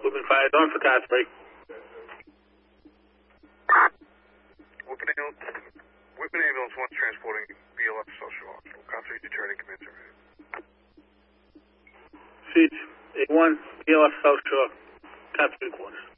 Whitman Fire Zone for Cosplay. Whitman Ambulance 1 transporting BLF Social Hospital. Contact Attorney Commander. Suite A1, BLF South Shore, Cosplay Quarters.